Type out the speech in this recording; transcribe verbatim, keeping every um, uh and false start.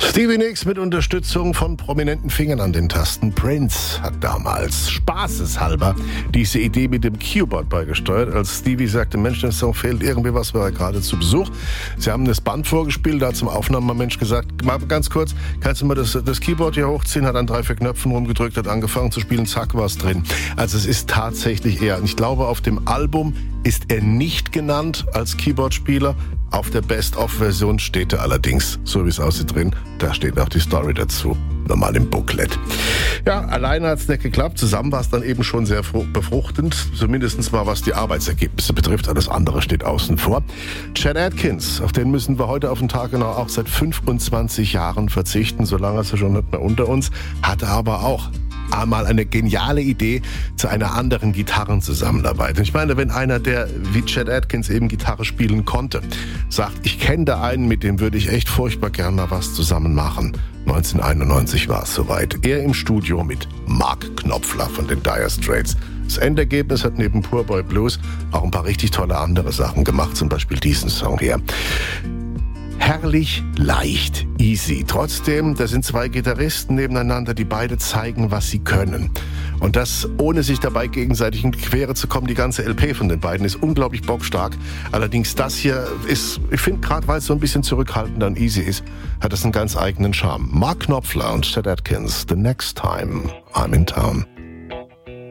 Stevie Nicks mit Unterstützung von prominenten Fingern an den Tasten. Prince hat damals spaßeshalber diese Idee mit dem Keyboard beigesteuert. Als Stevie sagte, Mensch, dem Song fehlt irgendwie was, war er gerade zu Besuch. Sie haben das Band vorgespielt, da hat zum Aufnahmemensch gesagt, mal ganz kurz, kannst du mal das, das Keyboard hier hochziehen, hat an drei, vier Knöpfen rumgedrückt, hat angefangen zu spielen, zack, war's drin. Also es ist tatsächlich er. Und ich glaube, auf dem Album ist er nicht genannt als Keyboardspieler. Auf der Best-of-Version steht er allerdings, so wie es aussieht, drin. Da steht auch die Story dazu, normal im Booklet. Ja, alleine hat es nicht geklappt. Zusammen war es dann eben schon sehr befruchtend. Zumindest mal was die Arbeitsergebnisse betrifft. Alles andere steht außen vor. Chet Atkins, auf den müssen wir heute auf den Tag genau auch seit fünfundzwanzig Jahren verzichten. So lange ist er schon nicht mehr unter uns. Hatte aber auch einmal eine geniale Idee zu einer anderen Gitarrenzusammenarbeit. Und ich meine, wenn einer, der wie Chet Atkins eben Gitarre spielen konnte, sagt, ich kenne da einen, mit dem würde ich echt furchtbar gern mal was zusammen machen. neunzehnhunderteinundneunzig war es soweit. Er im Studio mit Mark Knopfler von den Dire Straits. Das Endergebnis hat neben Poor Boy Blues auch ein paar richtig tolle andere Sachen gemacht, zum Beispiel diesen Song hier. Herrlich, leicht, easy. Trotzdem, da sind zwei Gitarristen nebeneinander, die beide zeigen, was sie können. Und das, ohne sich dabei gegenseitig in die Quere zu kommen. Die ganze L P von den beiden ist unglaublich bockstark. Allerdings das hier ist, ich finde, gerade weil es so ein bisschen zurückhaltender und easy ist, hat es einen ganz eigenen Charme. Mark Knopfler und Chet Atkins, The Next Time I'm in Town.